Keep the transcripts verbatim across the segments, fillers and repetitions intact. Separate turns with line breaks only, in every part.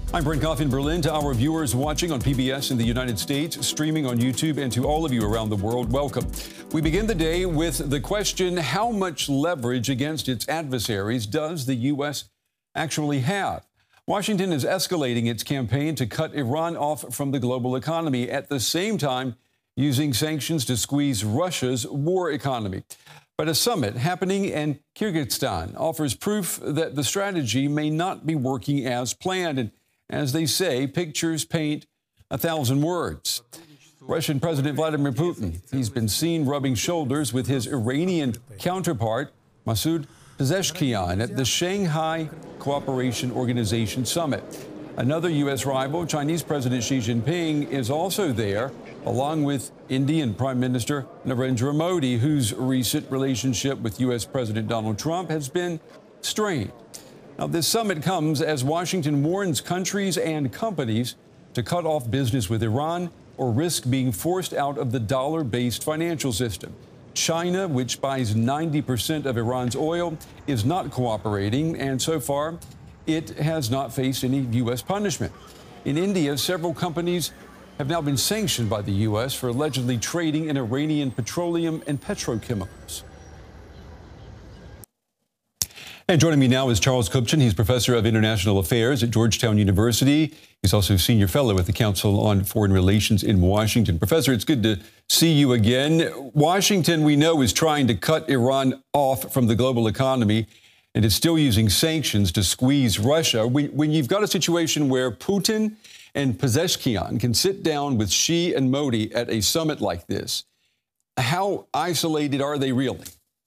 I'm Brent Goff in Berlin. To our viewers watching on P B S in the United States, streaming on YouTube, and to all of you around the world, welcome. We begin the day with the question, how much leverage against its adversaries does the U S actually have? Washington is escalating its campaign to cut Iran off from the global economy, at the same time using sanctions to squeeze Russia's war economy. But a summit happening in Kyrgyzstan offers proof that the strategy may not be working as planned. And as they say, pictures paint a thousand words. Russian President Vladimir Putin, he's been seen rubbing shoulders with his Iranian counterpart, Masoud Pezeshkian, at the Shanghai Cooperation Organization Summit. Another U S rival, Chinese President Xi Jinping, is also there, along with Indian Prime Minister Narendra Modi, whose recent relationship with U S President Donald Trump has been strained. Now, this summit comes as Washington warns countries and companies to cut off business with Iran or risk being forced out of the dollar-based financial system. China, which buys ninety percent of Iran's oil, is not cooperating, and so far, it has not faced any U S punishment. In India, several companies have now been sanctioned by the U S for allegedly trading in Iranian petroleum and petrochemicals. And joining me now is Charles Kupchan. He's professor of international affairs at Georgetown University. He's also senior fellow at the Council on Foreign Relations in Washington. Professor, it's good to see you again. Washington, we know, is trying to cut Iran off from the global economy, and is still using sanctions to squeeze Russia. When you've got a situation where Putin and Pezeshkian can sit down with Xi and Modi at a summit like this, how isolated are they really?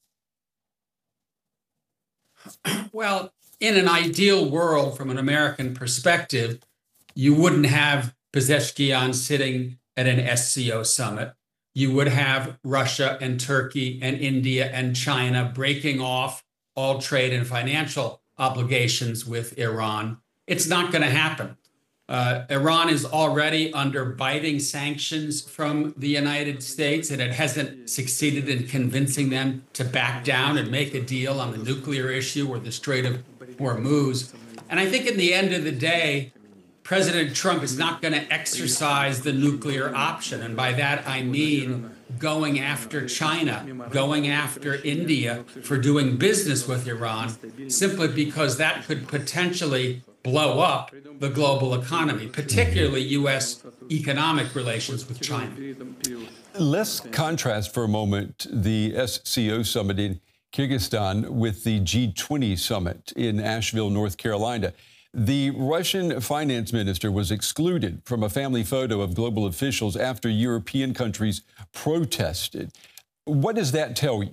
Well, in an ideal world, from an American perspective, you wouldn't have Pezeshkian sitting at an S C O summit. You would have Russia and Turkey and India and China breaking off all trade and financial obligations with Iran. It's not going to happen. Uh, Iran is already under biting sanctions from the United States, and it hasn't succeeded in convincing them to back down and make a deal on the nuclear issue or the Strait of Hormuz. And I think in the end of the day, President Trump is not going to exercise the nuclear option. And by that, I mean going after China, going after India for doing business with Iran, simply because that could potentially blow up the global economy, particularly U S economic relations with China.
Let's contrast for a moment the S C O summit in Kyrgyzstan with the G twenty summit in Asheville, North Carolina. The Russian finance minister was excluded from a family photo of global officials after European countries protested. What does that tell you?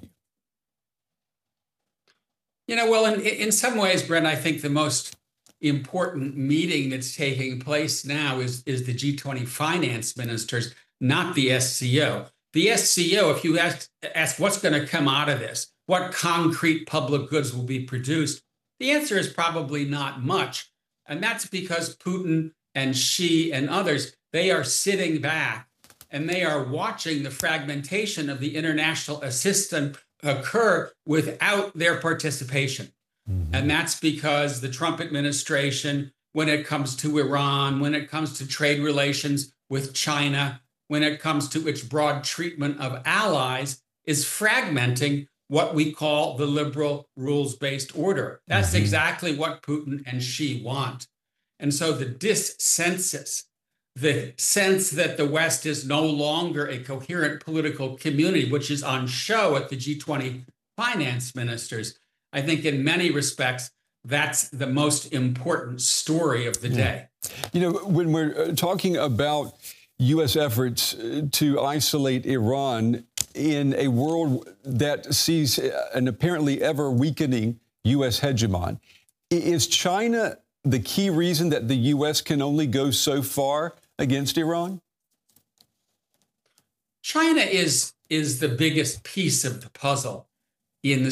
You know, well, in, in some ways, Brent, I think the most important meeting that's taking place now is, is the G twenty finance ministers, not the S C O. The S C O, if you ask, ask what's going to come out of this, what concrete public goods will be produced, the answer is probably not much. And that's because Putin and Xi and others, they are sitting back and they are watching the fragmentation of the international system occur without their participation. Mm-hmm. And that's because the Trump administration, when it comes to Iran, when it comes to trade relations with China, when it comes to its broad treatment of allies, is fragmenting what we call the liberal rules-based order. That's mm-hmm. exactly what Putin and Xi want. And so the dissensus, the sense that the West is no longer a coherent political community, which is on show at the G twenty finance ministers, I think in many respects, that's the most important story of the day.
You know, when we're talking about U S efforts to isolate Iran in a world that sees an apparently ever weakening U S hegemon, is China the key reason that the U S can only go so far against Iran?
China is, is the biggest piece of the puzzle in the